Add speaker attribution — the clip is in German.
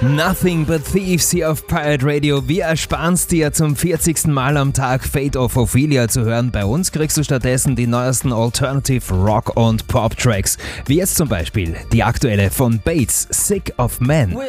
Speaker 1: Nothing but Thieves hier auf Pirate Radio. Wir ersparen's dir zum 40. Mal am Tag Fate of Ophelia zu hören. Bei uns kriegst du stattdessen die neuesten Alternative Rock und Pop Tracks. Wie jetzt zum Beispiel die aktuelle von Bates, Sick of Men.